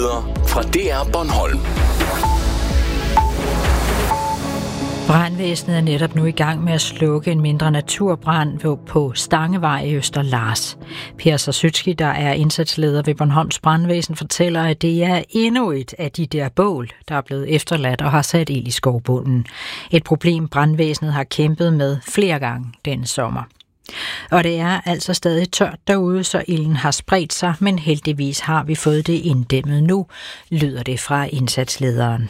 Nyheder fra DR Bornholm. Brandvæsenet er netop nu i gang med at slukke en mindre naturbrand på Stangevej i Øster Lars. Per Sarsytski, der er indsatsleder ved Bornholms Brandvæsen, fortæller, at det er endnu et af de der bål, der er blevet efterladt og har sat ild i skovbunden. Et problem, brandvæsenet har kæmpet med flere gange denne sommer. Og det er altså stadig tørt derude, så ilden har spredt sig, men heldigvis har vi fået det inddæmmet nu, lyder det fra indsatslederen.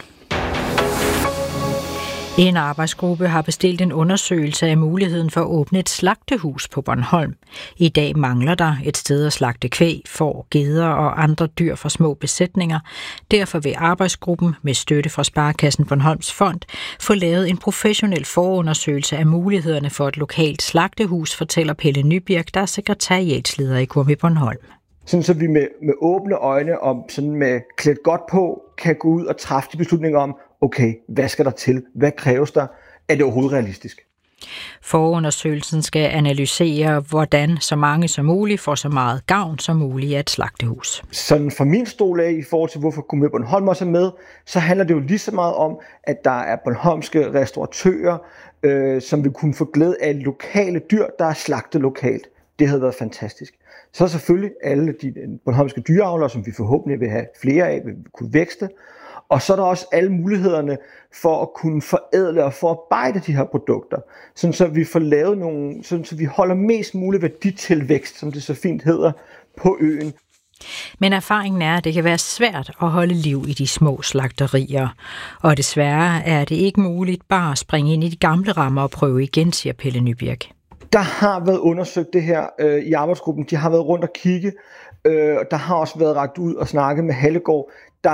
En arbejdsgruppe har bestilt en undersøgelse af muligheden for at åbne et slagtehus på Bornholm. I dag mangler der et sted at slagte kvæg, får, geder og andre dyr fra små besætninger. Derfor vil arbejdsgruppen med støtte fra Sparekassen Bornholms Fond få lavet en professionel forundersøgelse af mulighederne for et lokalt slagtehus, fortæller Pelle Nybirk, der er sekretariatsleder i Gourmet Bornholm. Sådan så vi med åbne øjne og sådan med klædt godt på kan gå ud og træffe de beslutninger om, okay, hvad skal der til? Hvad kræves der? Er det overhovedet realistisk? Forundersøgelsen skal analysere, hvordan så mange som muligt får så meget gavn som muligt af et slagtehus. Sådan fra min stol af i forhold til, hvorfor Gourmet Bornholm også er med, så handler det jo lige så meget om, at der er bornholmske restauratører, som vil kunne få glæde af lokale dyr, der er slagtet lokalt. Det havde været fantastisk. Så er selvfølgelig alle de bornholmske dyreavlere, som vi forhåbentlig vil have flere af, vil kunne vækste. Og så er der også alle mulighederne for at kunne forædle og forarbejde de her produkter, sådan så vi får lavet nogle, sådan så vi holder mest mulig værditilvækst, som det så fint hedder, på øen. Men erfaringen er, at det kan være svært at holde liv i de små slagterier. Og desværre er det ikke muligt bare at springe ind i de gamle rammer og prøve igen, siger Pelle Nybirk. Der har været undersøgt det her i arbejdsgruppen. De har været rundt og kigge. Der har også været rakt ud og snakket med Hallegård.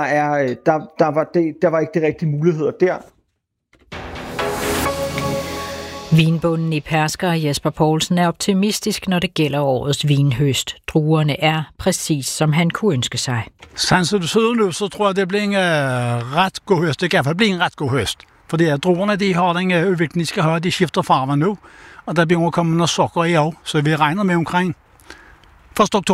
Der var ikke de rigtige muligheder der. Vinbonden i Persker Jesper Poulsen er optimistisk, når det gælder årets vinhøst. Druerne er præcis, som han kunne ønske sig. Sådan som det ser nu, så tror jeg, det bliver en ret god høst. Det kan i hvert fald blive en ret god høst. Fordi druerne, de har den udvikling, de skal have. De skifter farver nu. Og der bliver kommet noget sukker i år, så vi regner med omkring 1. oktober.